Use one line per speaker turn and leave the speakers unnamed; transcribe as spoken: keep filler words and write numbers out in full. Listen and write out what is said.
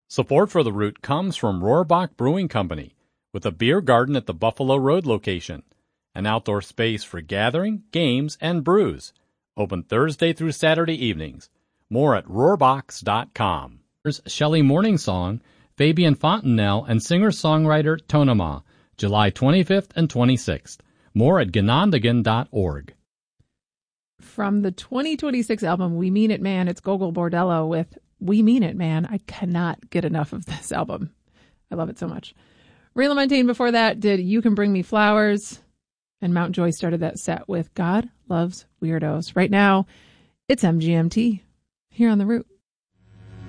Support for The Root comes from Rohrbach Brewing Company, with a beer garden at the Buffalo Road location, an outdoor space for gathering, games, and brews. Open Thursday through Saturday evenings. More at rohrbachs dot com. Here's Shelley Morningsong, Fabian Fontenelle, and singer-songwriter Tonema, July twenty-fifth and twenty-sixth. More at ganondagan dot org.
From the twenty twenty-six album We Mean It Man, it's Gogol Bordello with We Mean It Man. I cannot get enough of this album. I love it so much. Ray LaMontagne before that did You Can Bring Me Flowers, and Mountjoy started that set with God Loves Weirdos. Right now, it's M G M T here on The Root.